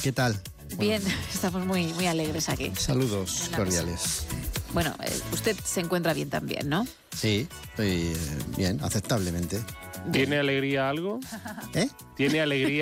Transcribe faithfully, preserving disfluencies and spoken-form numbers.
¿Qué tal? Bien, bueno. Estamos muy, muy alegres aquí. Saludos cordiales. Bueno, eh, usted se encuentra bien también, ¿no? Sí, estoy eh, bien, aceptablemente. ¿Tiene alegría algo? ¿Eh? ¿Tiene alegría?